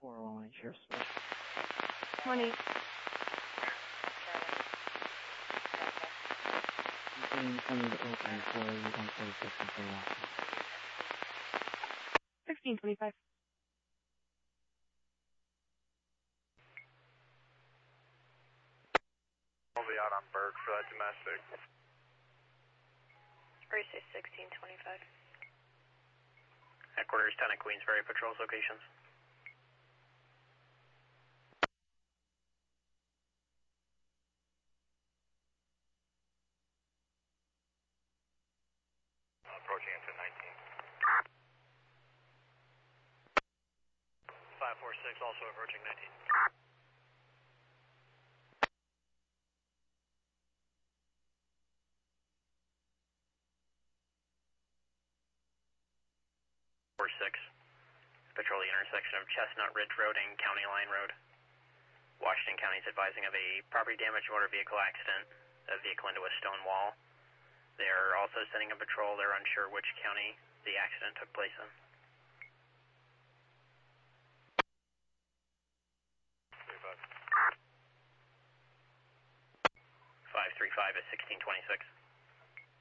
411 Sheriff's Smith. 20. You can send me the open for 146 and 41. 1625. I'll be out on Berg for that domestic. Precinct 1625. Headquarters 10 at Queensbury patrols locations. Approaching into 19. 546 also approaching 19. Patrol the intersection of Chestnut Ridge Road and County Line Road. Washington County is advising of a property damage motor vehicle accident, a vehicle into a stone wall. They are also sending a patrol. They're unsure which county the accident took place in. 535 is 1626.